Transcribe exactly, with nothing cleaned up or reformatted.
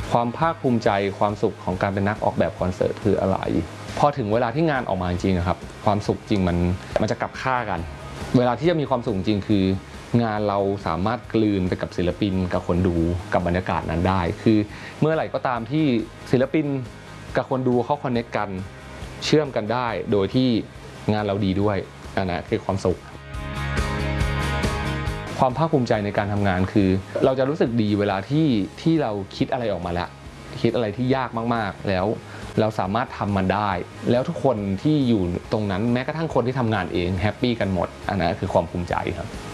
ความภาคภูมิใจความสุขของการเป็นนักออกแบบคอนเสิร์ตคืออะไรพอถึงเวลาที่งานออกมาจริงๆครับความสุขจริงมันมันจะกลับค่ากันเวลาที่จะมีความสุขจริงคืองานเราสามารถกลืนไปกับศิลปินกับคนดูกับบรรยากาศนั้นได้คือเมื่อไหร่ก็ตามที่ศิลปินกับคนดูเขาคอนเนคกันเชื่อมกันได้โดยที่งานเราดีด้วยอันนั้นคือความสุขความภาคภูมิใจในการทำงานคือเราจะรู้สึกดีเวลาที่ที่เราคิดอะไรออกมาแล้วคิดอะไรที่ยากมากๆแล้วเราสามารถทำมันได้แล้วทุกคนที่อยู่ตรงนั้นแม้กระทั่งคนที่ทำงานเองแฮปปี้กันหมดอันนั้นคือความภูมิใจครับ